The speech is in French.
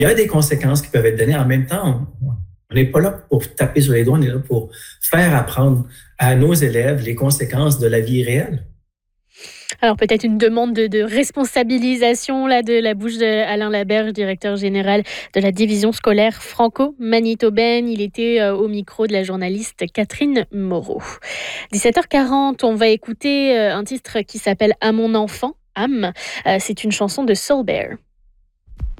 il y a des conséquences qui peuvent être données. En même temps, on n'est pas là pour taper sur les doigts, on est là pour faire apprendre à nos élèves les conséquences de la vie réelle. Alors peut-être une demande de responsabilisation là, de la bouche d'Alain Laberge, directeur général de la division scolaire franco-manitobaine. Il était au micro de la journaliste Catherine Moreau. 17h40, on va écouter un titre qui s'appelle « À mon enfant ». Am, c'est une chanson de Soul Bear.